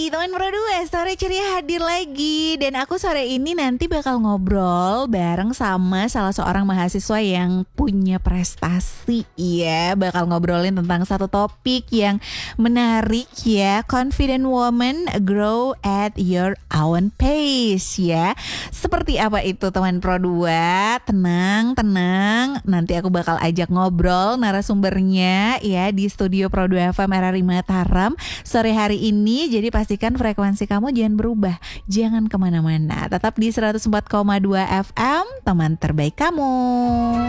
teman Pro 2, sore ceria hadir lagi. Dan aku sore ini nanti bakal ngobrol bareng sama salah seorang mahasiswa yang punya prestasi ya. Bakal ngobrolin tentang satu topik yang menarik ya. Confident woman grow at your own pace ya. Seperti apa itu teman Pro 2? Tenang. Nanti aku bakal ajak ngobrol narasumbernya ya di studio Pro 2 FM RRI Mataram sore hari ini. Jadi pastikan frekuensi kamu jangan berubah, jangan kemana-mana, tetap di 104,2 FM, teman terbaik kamu.